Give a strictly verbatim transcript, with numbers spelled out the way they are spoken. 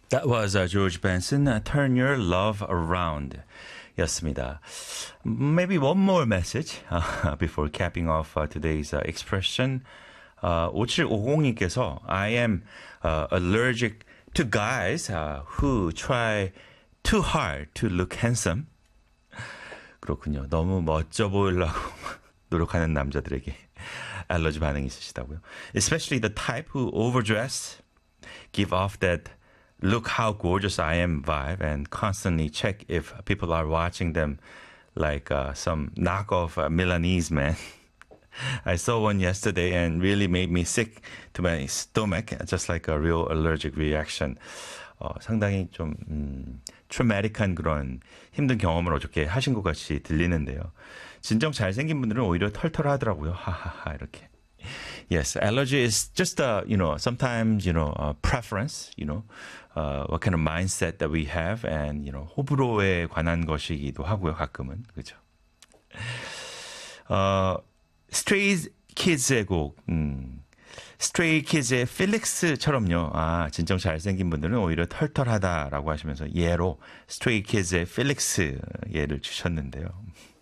That was uh, George Benson, uh, Turn Your Love Around 였습니다. Maybe one more message uh, before capping off uh, today's uh, expression. Uh, 오칠오공님께서 I am uh, allergic to guys uh, who try too hard to look handsome. 그렇군요. 너무 멋져 보이려고 노력하는 남자들에게 알러지 반응이 있으시다고요. Especially the type who overdress, give off that look how gorgeous I am vibe and constantly check if people are watching them like uh, some knockoff uh, Milanese man. I saw one yesterday and really made me sick to my stomach, just like a real allergic reaction. 어, 상당히 좀 음, 트라우마틱한 그런 힘든 경험을 어저께 하신 것 같이 들리는데요. 진정 잘생긴 분들은 오히려 털털하더라고요. 하하하 이렇게. Yes, allergy is just a, you know, sometimes, you know, a preference, you know, uh, what kind of mindset that we have and, you know, 호불호에 관한 것이기도 하고요, 가끔은. 그렇죠. 어, Stray Kids의 곡, 음, Stray Kids의 필릭스처럼요. 아, 진정 잘생긴 분들은 오히려 털털하다라고 하시면서 예로 Stray Kids의 필릭스 예를 주셨는데요.